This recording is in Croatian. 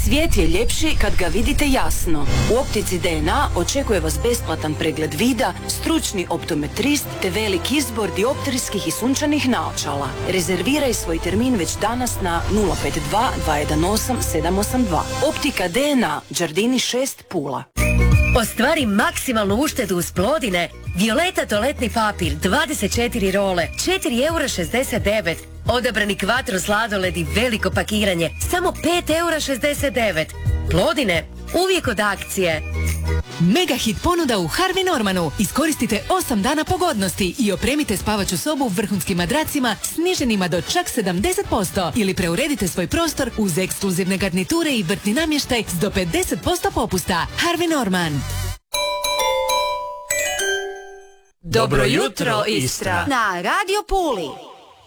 Svijet je ljepši kad ga vidite jasno. U Optici DNA očekuje vas besplatan pregled vida, stručni optometrist te velik izbor dioptrijskih i sunčanih naočala. Rezerviraj svoj termin već danas na 052 218 782. Optika DNA, Đardini 6, Pula. Ostvari maksimalnu uštedu uz Plodine. Violeta toaletni papir 24 role, 4,69 €. Odabrani Quattro sladoledi veliko pakiranje, samo 5,69 €. Plodine, uvijek od akcije. Mega hit ponuda u Harvey Normanu. Iskoristite 8 dana pogodnosti i opremite spavaću sobu vrhunskim madracima sniženima do čak 70% ili preuredite svoj prostor uz ekskluzivne garniture i vrtni namještaj s do 50% popusta. Harvey Norman. Dobro jutro, Istra. Na Radio Puli.